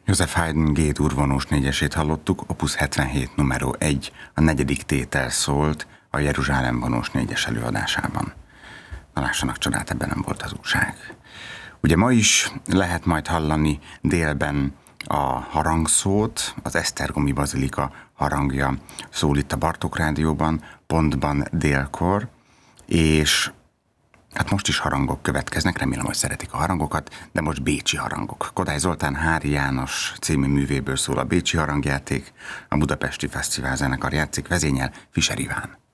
József Haydn G-dur vonós négyesét hallottuk, opus 77 numero 1, a negyedik tétel szólt a Jeruzsálem vonós négyes előadásában. Na lássanak csodát, ebben nem volt az újság. Ugye ma is lehet majd hallani délben a harangszót, az Esztergomi Bazilika harangja szól itt a Bartók Rádióban, pontban délkor, és hát most is harangok következnek, remélem, hogy szeretik a harangokat, de most bécsi harangok. Kodály Zoltán Hári János című művéből szól a bécsi harangjáték, a Budapesti Fesztivál zenekar játszik, vezényel Fischer Iván.